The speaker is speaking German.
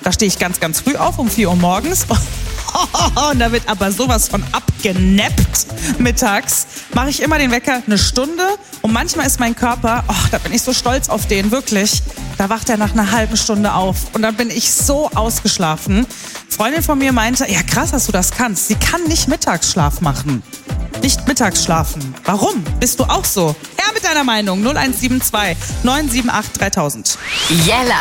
Da stehe ich ganz, ganz früh auf, um 4 Uhr morgens. Und da wird aber sowas von abgenappt mittags. Mache ich immer den Wecker 1 Stunde und manchmal ist mein Körper, da bin ich so stolz auf den, wirklich. Da wacht er nach einer halben Stunde auf und dann bin ich so ausgeschlafen. Freundin von mir meinte, ja krass, dass du das kannst. Sie kann nicht Mittagsschlaf machen. Nicht Mittagsschlafen. Warum? Bist du auch so? Her mit deiner Meinung. 0172 978 3000. Jella,